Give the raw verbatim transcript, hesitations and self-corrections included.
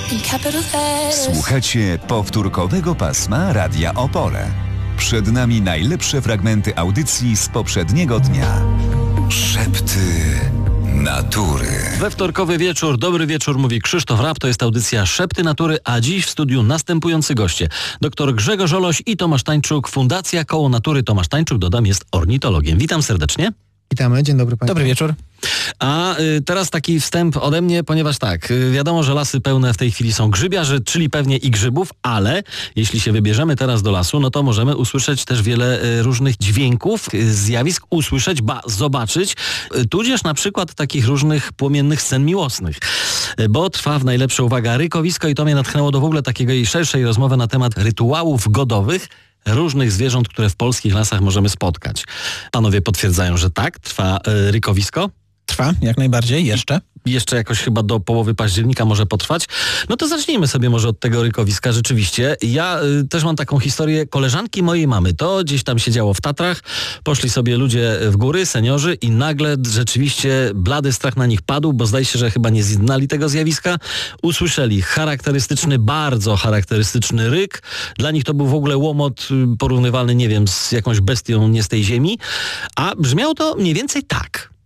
in capital letters. Słuchacie powtórkowego pasma Radia Opole. Przed nami najlepsze fragmenty audycji z poprzedniego dnia. Szepty natury. We wtorkowy wieczór, dobry wieczór, mówi Krzysztof Rapp, to jest audycja Szepty Natury, a dziś w studiu następujący goście. Doktor Grzegorz Oloś i Tomasz Tańczuk, Fundacja Koło Natury. Tomasz Tańczuk, dodam, jest ornitologiem. Witam serdecznie. Witamy, dzień dobry Państwu. Dobry wieczór. A y, teraz taki wstęp ode mnie, ponieważ tak, y, wiadomo, że lasy pełne w tej chwili są grzybiarzy, czyli pewnie i grzybów, ale jeśli się wybierzemy teraz do lasu, no to możemy usłyszeć też wiele y, różnych dźwięków, y, zjawisk, usłyszeć, ba, zobaczyć, y, tudzież na przykład takich różnych płomiennych scen miłosnych. Y, bo trwa w najlepsze, uwaga, rykowisko i to mnie natchnęło do w ogóle takiej szerszej rozmowy na temat rytuałów godowych różnych zwierząt, które w polskich lasach możemy spotkać. Panowie potwierdzają, że tak, trwa y, rykowisko? Trwa, jak najbardziej, jeszcze. Jeszcze jakoś chyba do połowy października może potrwać. No to zacznijmy sobie może od tego rykowiska rzeczywiście. Ja y, też mam taką historię koleżanki mojej mamy. To gdzieś tam się działo w Tatrach. Poszli sobie ludzie w góry, seniorzy i nagle rzeczywiście blady strach na nich padł, bo zdaje się, że chyba nie znali tego zjawiska. Usłyszeli charakterystyczny, bardzo charakterystyczny ryk. Dla nich to był w ogóle łomot y, porównywalny, nie wiem, z jakąś bestią nie z tej ziemi. A brzmiało to mniej więcej tak.